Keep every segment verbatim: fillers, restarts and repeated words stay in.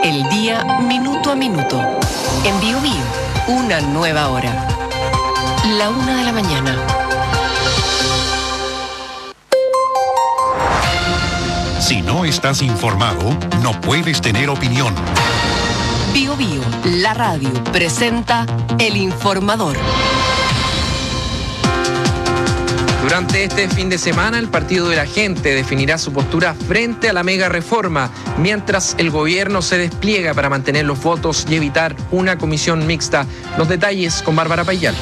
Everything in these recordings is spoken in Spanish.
El día minuto a minuto. En Bio Bio, una nueva hora. La una de la mañana. Si no estás informado, no puedes tener opinión. Bio Bio, la radio, presenta El Informador. Durante este fin de semana, el Partido de la Gente definirá su postura frente a la mega reforma, mientras el gobierno se despliega para mantener los votos y evitar una comisión mixta. Los detalles con Bárbara Payal.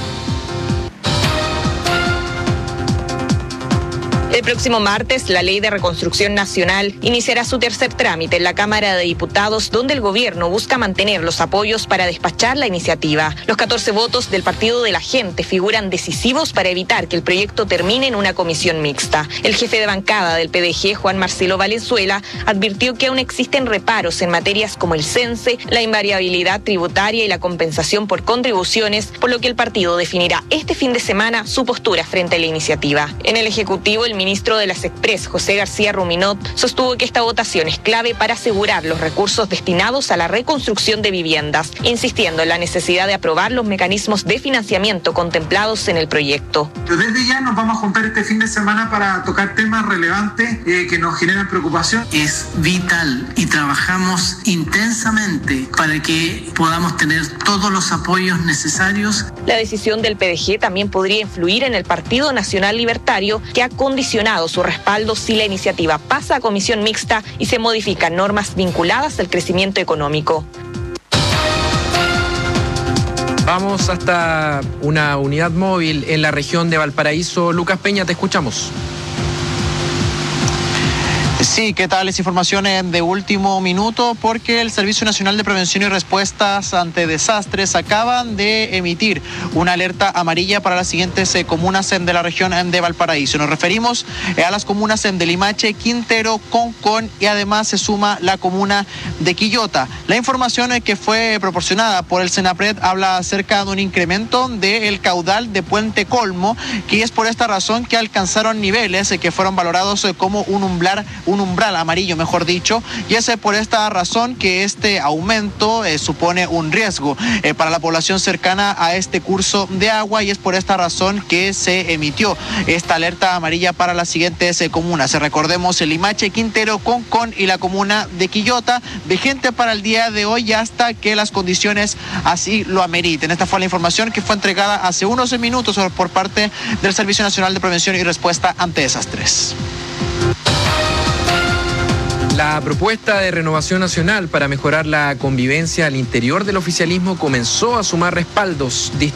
El próximo martes, la Ley de Reconstrucción Nacional iniciará su tercer trámite en la Cámara de Diputados, donde el gobierno busca mantener los apoyos para despachar la iniciativa. Los catorce votos del Partido de la Gente figuran decisivos para evitar que el proyecto termine en una comisión mixta. El jefe de bancada del P D G, Juan Marcelo Valenzuela, advirtió que aún existen reparos en materias como el cense, la invariabilidad tributaria y la compensación por contribuciones, por lo que el partido definirá este fin de semana su postura frente a la iniciativa. En el Ejecutivo, el ministro de las Express, José García Ruminot, sostuvo que esta votación es clave para asegurar los recursos destinados a la reconstrucción de viviendas, insistiendo en la necesidad de aprobar los mecanismos de financiamiento contemplados en el proyecto. Desde ya nos vamos a juntar este fin de semana para tocar temas relevantes eh, que nos generan preocupación. Es vital y trabajamos intensamente para que podamos tener todos los apoyos necesarios. La decisión del P D G también podría influir en el Partido Nacional Libertario, que ha condicionado su respaldo si la iniciativa pasa a comisión mixta y se modifican normas vinculadas al crecimiento económico. Vamos hasta una unidad móvil en la región de Valparaíso. Lucas Peña, te escuchamos. Sí, ¿qué tal? Es información de último minuto porque el Servicio Nacional de Prevención y Respuestas ante Desastres acaban de emitir una alerta amarilla para las siguientes eh, comunas de la región de Valparaíso. Nos referimos eh, a las comunas de Limache, Quintero, Concón y además se suma la comuna de Quillota. La información eh, que fue proporcionada por el Senapred habla acerca de un incremento del caudal de Puente Colmo, que es por esta razón que alcanzaron niveles eh, que fueron valorados eh, como un umbral, un umbral amarillo, mejor dicho, y es por esta razón que este aumento eh, supone un riesgo eh, para la población cercana a este curso de agua y es por esta razón que se emitió esta alerta amarilla para las siguientes eh, comunas. Recordemos el Limache, Quintero, Concón y la comuna de Quillota, vigente para el día de hoy hasta que las condiciones así lo ameriten. Esta fue la información que fue entregada hace unos minutos por parte del Servicio Nacional de Prevención y Respuesta ante Desastres. La propuesta de Renovación Nacional para mejorar la convivencia al interior del oficialismo comenzó a sumar respaldos.